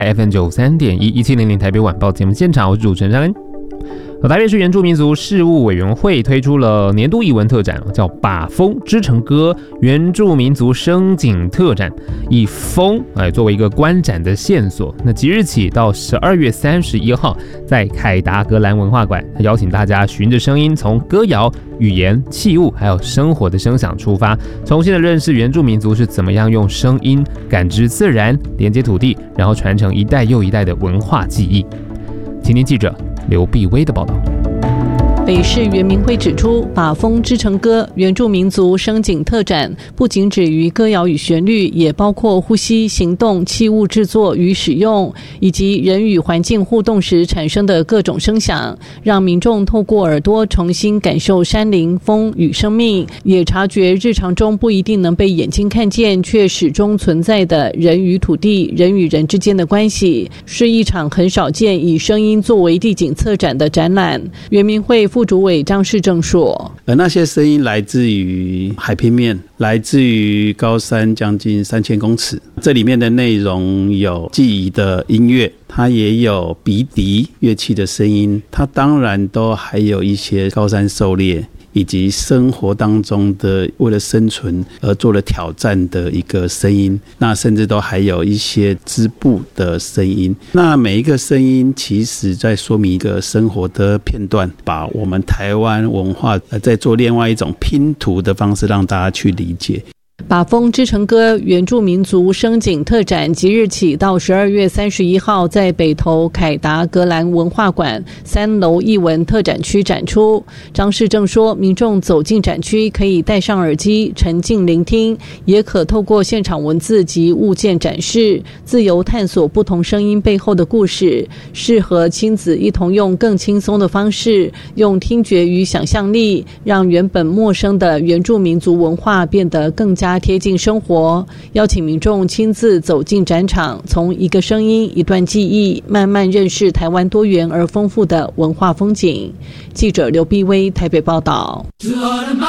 FM93.1 1700台北晚报节目现场，我是主持人张恩。台北市原住民族事务委员会推出了年度艺文特展，叫把风织成歌原住民族声景特展，以风作为一个观展的线索。那即日起到12月31号，在凯达格兰文化馆，邀请大家循着声音，从歌谣、语言、器物还有生活的声响出发，重新的认识原住民族是怎么样用声音感知自然、连接土地，然后传承一代又一代的文化记忆。请听记者刘碧薇的报道。 北市原民会指出，把风织成歌原住民族声景特展不仅止于歌谣与旋律，也包括呼吸、行动、器物制作与使用，以及人与环境互动时产生的各种声响，让民众透过耳朵重新感受山林、风与生命，也察觉日常中不一定能被眼睛看见，却始终存在的人与土地、人与人之间的关系，是一场很少见以声音作为地景策展的展览。原民会副主委张世正说， 那些声音来自于海平面，来自于高山将近3000公尺，这里面的内容有记忆的音乐，它也有鼻笛乐器的声音，它当然都还有一些高山狩猎以及生活当中的为了生存而做了挑战的一个声音，那甚至都还有一些织布的声音。那每一个声音其实在说明一个生活的片段，把我们台湾文化在做另外一种拼图的方式让大家去理解。 把风织成歌原住民族声景特展即日起到12月31号在北投凯达格兰文化馆3楼艺文特展区展出。张世正说，民众走进展区可以戴上耳机沉浸聆听，也可透过现场文字及物件展示，自由探索不同声音背后的故事，适合亲子一同用更轻松的方式，用听觉与想象力，让原本陌生的原住民族文化变得更加贴近生活，邀请民众亲自走进展场，从一个声音、一段记忆，慢慢认识台湾多元而丰富的文化风景。记者刘碧薇台北报道。